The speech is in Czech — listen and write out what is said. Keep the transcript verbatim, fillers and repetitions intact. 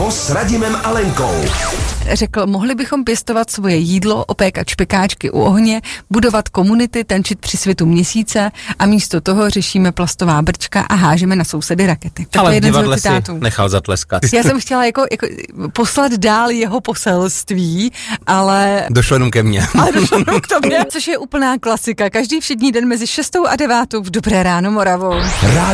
ráno s Radimem a Lenkou. Řekl, mohli bychom pěstovat svoje jídlo, opékat špekáčky u ohně, budovat komunity, tančit při svitu měsíce a místo toho řešíme plastová brčka a hážeme na sousedy rakety. Tak ale je v divadle si nechal zatleskat. Já jsem chtěla jako, jako poslat dál jeho poselství, ale... Došlo jenom ke mně. Ale došlo jenom k tobě, což je úplná klasika. Každý všední den mezi šestou a devátou v Dobré ráno Moravou.